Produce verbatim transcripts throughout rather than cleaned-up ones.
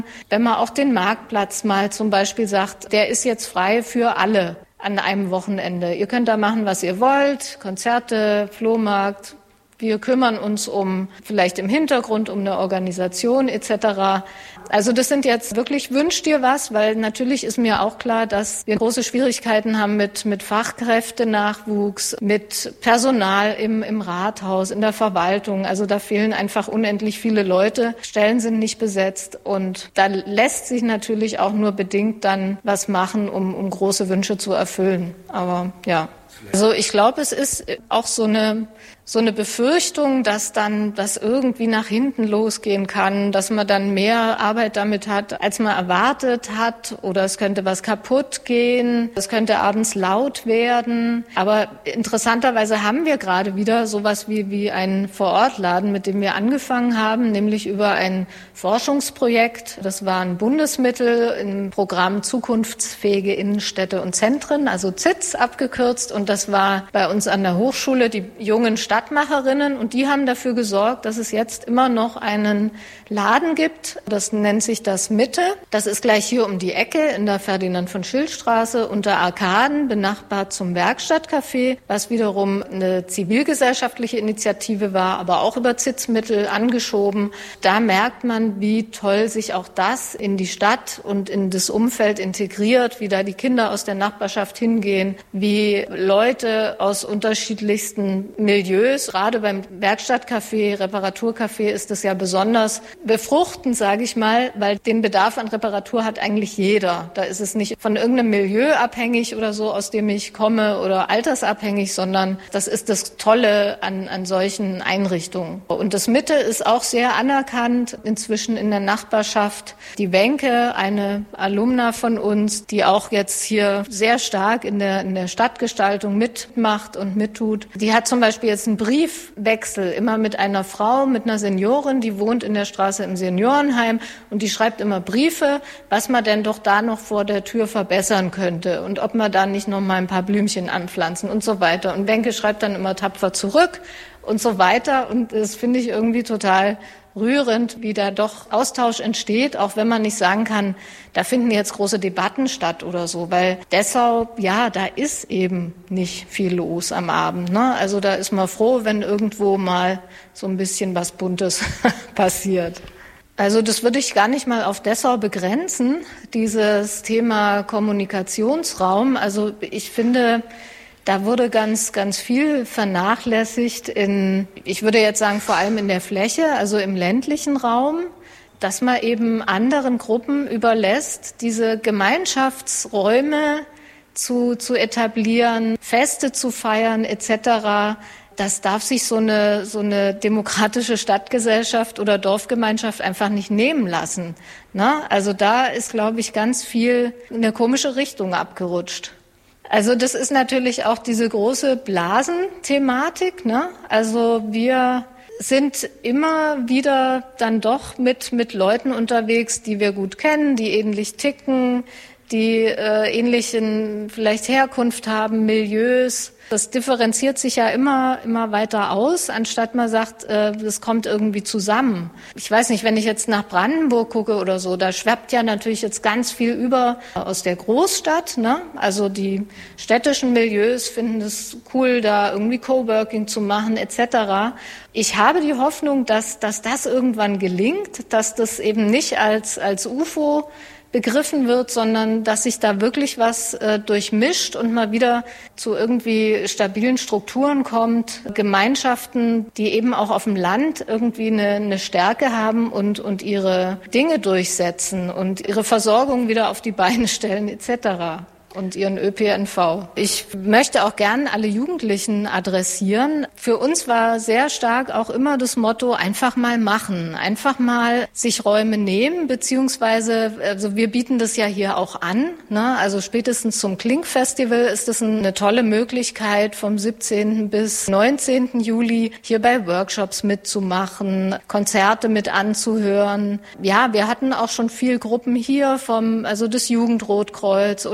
Wenn man auch den Marktplatz mal zum Beispiel sagt, der ist jetzt frei für alle an einem Wochenende. Ihr könnt da machen, was ihr wollt, Konzerte, Flohmarkt. Wir kümmern uns um vielleicht im Hintergrund um eine Organisation et cetera. Also das sind jetzt wirklich Wünsch dir was, weil natürlich ist mir auch klar, dass wir große Schwierigkeiten haben mit mit Fachkräftenachwuchs, mit Personal im im Rathaus, in der Verwaltung. Also da fehlen einfach unendlich viele Leute. Stellen sind nicht besetzt und da lässt sich natürlich auch nur bedingt dann was machen, um um große Wünsche zu erfüllen. Aber ja. Also ich glaube, es ist auch so eine so eine Befürchtung, dass dann das irgendwie nach hinten losgehen kann, dass man dann mehr Arbeit damit hat, als man erwartet hat, oder es könnte was kaputt gehen, es könnte abends laut werden. Aber interessanterweise haben wir gerade wieder sowas wie wie einen Vorortladen, mit dem wir angefangen haben, nämlich über ein Forschungsprojekt. Das war ein Bundesmittel im Programm Zukunftsfähige Innenstädte und Zentren, also Z I Z abgekürzt, und das war bei uns an der Hochschule die jungen Stadtmacherinnen, und die haben dafür gesorgt, dass es jetzt immer noch einen Laden gibt. Das nennt sich das Mitte. Das ist gleich hier um die Ecke in der Ferdinand-von-Schill-Straße unter Arkaden, benachbart zum Werkstattcafé, was wiederum eine zivilgesellschaftliche Initiative war, aber auch über Z I Z-Mittel angeschoben. Da merkt man, wie toll sich auch das in die Stadt und in das Umfeld integriert, wie da die Kinder aus der Nachbarschaft hingehen, wie Leute aus unterschiedlichsten Milieus, gerade beim Werkstattcafé, Reparaturcafé ist es ja besonders befruchtend, sage ich mal, weil den Bedarf an Reparatur hat eigentlich jeder. Da ist es nicht von irgendeinem Milieu abhängig oder so, aus dem ich komme, oder altersabhängig, sondern das ist das Tolle an, an solchen Einrichtungen. Und das Mitte ist auch sehr anerkannt inzwischen in der Nachbarschaft. Die Wenke, eine Alumna von uns, die auch jetzt hier sehr stark in der, in der Stadtgestaltung mitmacht und mittut, die hat zum Beispiel jetzt einen Briefwechsel immer mit einer Frau, mit einer Seniorin, die wohnt in der Straße im Seniorenheim, und die schreibt immer Briefe, was man denn doch da noch vor der Tür verbessern könnte und ob man da nicht noch mal ein paar Blümchen anpflanzen und so weiter. Und Wenke schreibt dann immer tapfer zurück und so weiter, und das finde ich irgendwie total rührend, wie da doch Austausch entsteht, auch wenn man nicht sagen kann, da finden jetzt große Debatten statt oder so, weil Dessau, ja, da ist eben nicht viel los am Abend, ne? Also da ist man froh, wenn irgendwo mal so ein bisschen was Buntes passiert. Also das würde ich gar nicht mal auf Dessau begrenzen, dieses Thema Kommunikationsraum. Also ich finde, da wurde ganz, ganz viel vernachlässigt in, ich würde jetzt sagen, vor allem in der Fläche, also im ländlichen Raum, dass man eben anderen Gruppen überlässt, diese Gemeinschaftsräume zu, zu etablieren, Feste zu feiern et cetera. Das darf sich so eine, so eine demokratische Stadtgesellschaft oder Dorfgemeinschaft einfach nicht nehmen lassen, ne? Also da ist, glaube ich, ganz viel in eine komische Richtung abgerutscht. Also das ist natürlich auch diese große Blasenthematik, ne? Also wir sind immer wieder dann doch mit mit Leuten unterwegs, die wir gut kennen, die ähnlich ticken, die äh, ähnlichen vielleicht Herkunft haben, Milieus. Das differenziert sich ja immer immer weiter aus, anstatt man sagt, äh, das kommt irgendwie zusammen. Ich weiß nicht, wenn ich jetzt nach Brandenburg gucke oder so, da schwappt ja natürlich jetzt ganz viel über aus der Großstadt, ne? Also die städtischen Milieus finden es cool, da irgendwie Coworking zu machen et cetera. Ich habe die Hoffnung, dass dass das irgendwann gelingt, dass das eben nicht als als U F O begriffen wird, sondern dass sich da wirklich was äh, durchmischt und mal wieder zu irgendwie stabilen Strukturen kommt, Gemeinschaften, die eben auch auf dem Land irgendwie eine, eine Stärke haben und und ihre Dinge durchsetzen und ihre Versorgung wieder auf die Beine stellen et cetera. Und ihren Ö P N V. Ich möchte auch gern alle Jugendlichen adressieren. Für uns war sehr stark auch immer das Motto, einfach mal machen, einfach mal sich Räume nehmen, beziehungsweise, also wir bieten das ja hier auch an, ne? Also spätestens zum Klink-Festival ist es eine tolle Möglichkeit, vom siebzehnten bis neunzehnten Juli hier bei Workshops mitzumachen, Konzerte mit anzuhören. Ja, wir hatten auch schon viel Gruppen hier vom, also das Jugendrotkreuz oder die Pfarrer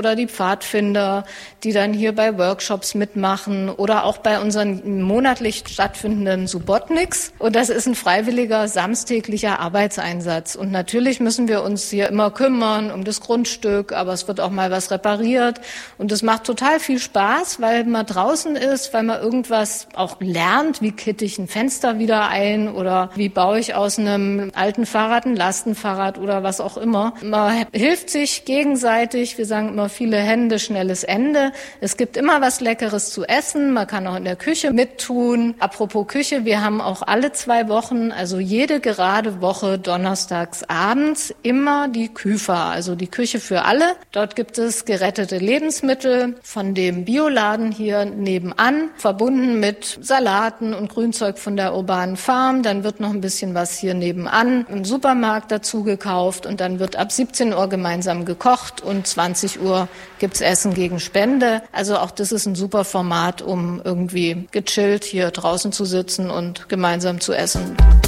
Pfadfinder, die dann hier bei Workshops mitmachen oder auch bei unseren monatlich stattfindenden Subotniks. Und das ist ein freiwilliger samstäglicher Arbeitseinsatz. Und natürlich müssen wir uns hier immer kümmern um das Grundstück, aber es wird auch mal was repariert. Und es macht total viel Spaß, weil man draußen ist, weil man irgendwas auch lernt, wie kitte ich ein Fenster wieder ein oder wie baue ich aus einem alten Fahrrad ein Lastenfahrrad oder was auch immer. Man hilft sich gegenseitig. Wir sagen immer, viele Hände, schnelles Ende. Es gibt immer was Leckeres zu essen. Man kann auch in der Küche mittun. Apropos Küche, wir haben auch alle zwei Wochen, also jede gerade Woche donnerstags abends immer die Küfer, also die Küche für alle. Dort gibt es gerettete Lebensmittel von dem Bioladen hier nebenan, verbunden mit Salaten und Grünzeug von der urbanen Farm. Dann wird noch ein bisschen was hier nebenan im Supermarkt dazu gekauft und dann wird ab siebzehn Uhr gemeinsam gekocht und zwanzig Uhr gibt's Essen gegen Spende. Also auch das ist ein super Format, um irgendwie gechillt hier draußen zu sitzen und gemeinsam zu essen.